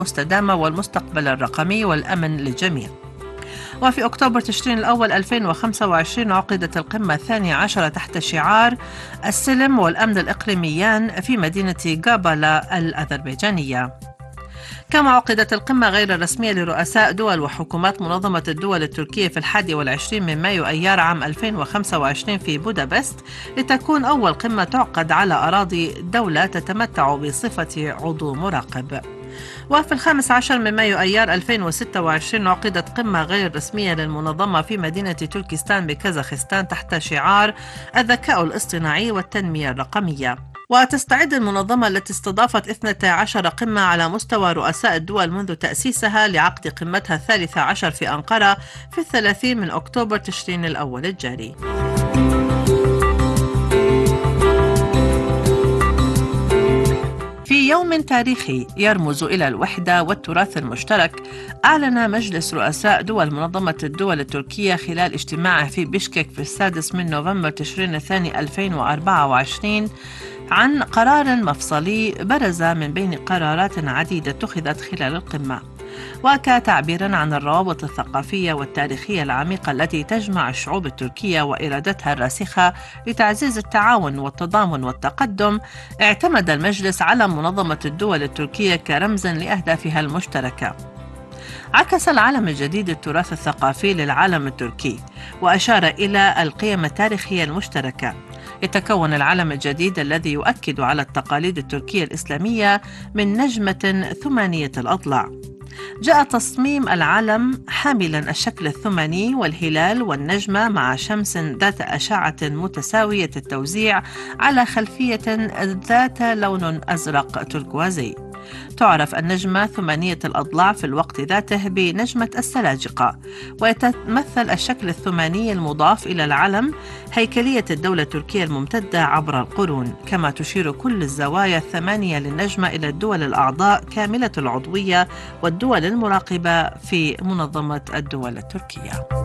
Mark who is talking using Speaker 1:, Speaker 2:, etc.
Speaker 1: المستدامة والمستقبل الرقمي والأمن للجميع. وفي أكتوبر تشرين الأول 2025 عقدت القمة 12 تحت شعار السلم والأمن الإقليميان في مدينة غابالا الأذربيجانية. كما عقدت القمة غير الرسمية لرؤساء دول وحكومات منظمة الدول التركية في 21 من مايو أيار عام 2025 في بودابست، لتكون أول قمة تعقد على أراضي دولة تتمتع بصفة عضو مراقب. وفي 15 من مايو أيار 2026 عقدت قمة غير رسمية للمنظمة في مدينة تركستان بكازاخستان تحت شعار الذكاء الاصطناعي والتنمية الرقمية. وتستعد المنظمة التي استضافت 12 قمة على مستوى رؤساء الدول منذ تأسيسها لعقد قمتها 13 في أنقرة في 30 من أكتوبر تشرين الأول الجاري. في يوم تاريخي يرمز إلى الوحدة والتراث المشترك، أعلن مجلس رؤساء دول منظمة الدول التركية خلال اجتماعه في بشكك في 6 من نوفمبر تشرين الثاني 2024 عن قرار مفصلي برز من بين قرارات عديدة اتخذت خلال القمة، وكتعبير عن الروابط الثقافية والتاريخية العميقة التي تجمع الشعوب التركية وإرادتها الراسخة لتعزيز التعاون والتضامن والتقدم. اعتمد المجلس على منظمة الدول التركية كرمز لأهدافها المشتركة. عكس العالم الجديد التراث الثقافي للعالم التركي، وأشار إلى القيم التاريخية المشتركة. يتكون العالم الجديد الذي يؤكد على التقاليد التركية الإسلامية من نجمة ثمانية الأضلاع. جاء تصميم العلم حاملا الشكل الثماني والهلال والنجمة مع شمس ذات أشعة متساوية التوزيع على خلفية ذات لون أزرق تركوازي. تعرف النجمة ثمانية الأضلاع في الوقت ذاته بنجمة السلاجقة، ويتمثل الشكل الثماني المضاف إلى العلم هيكلية الدولة التركية الممتدة عبر القرون، كما تشير كل الزوايا الثمانية للنجمة إلى الدول الأعضاء كاملة العضوية والدول المراقبة في منظمة الدول التركية.